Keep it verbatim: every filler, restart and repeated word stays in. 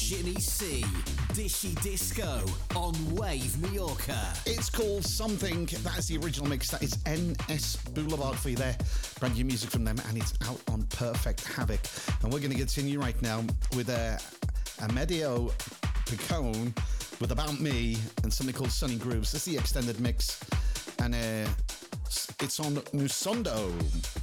Ginny C, Dishy Disco on Wave Mallorca. It's called Something. That is the original mix. That is N S Boulevard for you there. Brand new music from them, and it's out on Perfect Havoc. And we're going to continue right now with a, a Medio Picone with About Me and something called Sunny Grooves. This is the extended mix, and uh, it's on Musondo.